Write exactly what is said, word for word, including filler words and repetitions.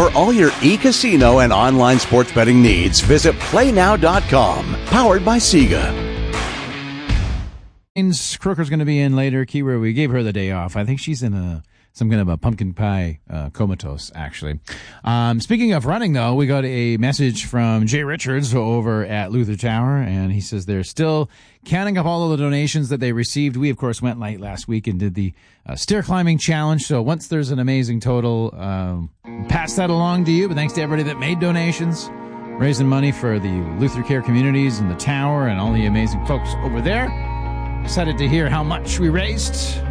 For all your e-casino and online sports betting needs, visit play now dot com. Powered by Sega. Crooker's going to be in later. Keyword, we gave her the day off. I think she's in a some kind of a pumpkin pie uh, comatose, actually. Um, speaking of running, though, we got a message from Jay Richards over at Luther Tower, and he says they're still counting up all of the donations that they received. We, of course, went light last week and did the uh, stair climbing challenge, so once there's an amazing total, um, pass that along to you. But thanks to everybody that made donations, raising money for the Luther Care communities and the tower and all the amazing folks over there. Excited to hear how much we raised.